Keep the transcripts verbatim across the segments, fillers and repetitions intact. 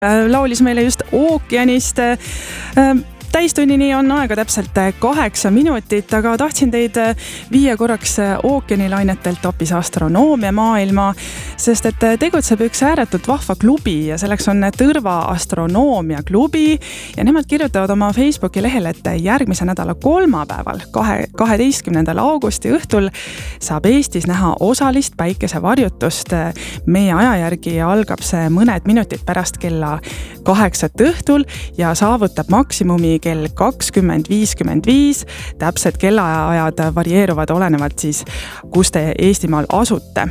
laulis meile just ookeanist. Täistunnini on aega täpselt kaheksa minutit, aga tahtsin teid viia korraks ookeanilainetelt hoopis astronoomia maailma, sest et tegutseb üks ääretult vahva klubi ja selleks on Tõrva astronoomia klubi ja nemad kirjutavad oma Facebooki lehel, et järgmise nädala kolmapäeval, kaheteistkümnendal augusti õhtul saab Eestis näha osalist päikesevarjutust. Meie aja järgi algab see mõned minutid pärast kella kaheksat õhtul ja saavutab maksimumi kell kakskümmend viiskümmend viis. Täpsed kellaajad varieeruvad olenevalt siis, kus te Eestimaal asute.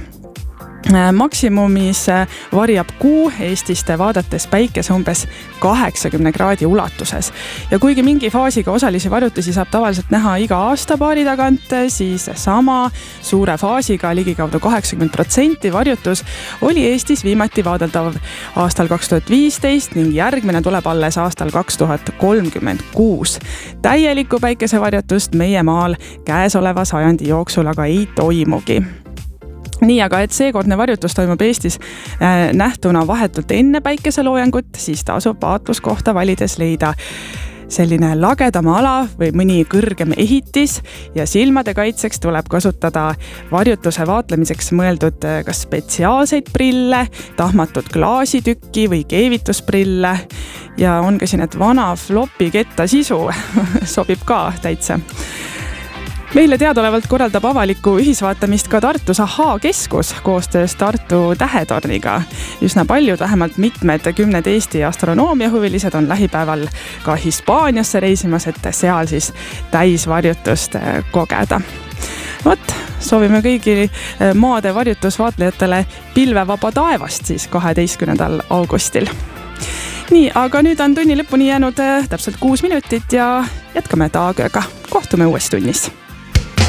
Maksimumis varjab kuu Eestist vaadates päikese umbes kaheksakümne kraadi ulatuses. Ja kuigi mingi faasiga osalisi varjutusi saab tavaliselt näha iga aasta paari tagant, siis sama suure faasiga ligikaudu kaheksakümmend protsenti varjutus oli Eestis viimati vaadeldav aastal kaks tuhat viisteist ning järgmine tuleb alles aastal kaks tuhat kolmkümmend kuus. Täielikku päikesevarjutust meie maal käesoleva sajandi jooksul aga ei toimugi. Nii, aga et seekordne varjutus toimub Eestis nähtuna vahetult enne päikeseloojangut, siis tasub vaatluskohta valides leida selline lagedama ala või mõni kõrgem ehitis ja silmade kaitseks tuleb kasutada varjutuse vaatlemiseks mõeldud kas spetsiaalseid prille, tahmatud klaasitükki või keevitusprille ja on ka siin, et vana flopi ketta sisu sobib ka täitsa. Meile teadolevalt korraldab avalikku ühisvaatamist ka Tartus Ahaa keskus koostöös Tartu Tähetorniga. Üsna paljud, vähemalt mitmed kümned Eesti astronoomiahuvilised on lähipäeval ka Hispaaniasse reisimas, et seal siis täisvarjutust kogeda. Vot, soovime kõigi maade varjutusvaatlejatele pilvevaba taevast siis kaheteistkümnendal augustil. Nii, aga nüüd on tunni lõpuni jäänud täpselt kuus minutit ja jätkame taagööga. Kohtume uues tunnis.